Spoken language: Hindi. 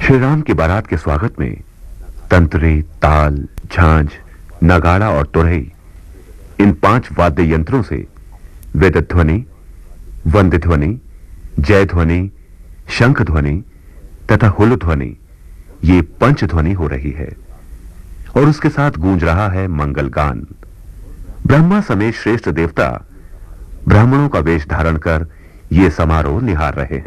श्री राम की बारात के स्वागत में तंत्रे, ताल, झांझ, नगाड़ा और तुरही, इन 5 वाद्य यंत्रों से वेद ध्वनि, वंद्य ध्वनि, जय ध्वनि, शंख ध्वनि तथा हुल ध्वनि, ये पंच ध्वनि हो रही है और उसके साथ गूंज रहा है मंगल गान। ब्रह्मा समेत श्रेष्ठ देवता ब्राह्मणों का वेश धारण कर ये समारोह निहार रहे हैं।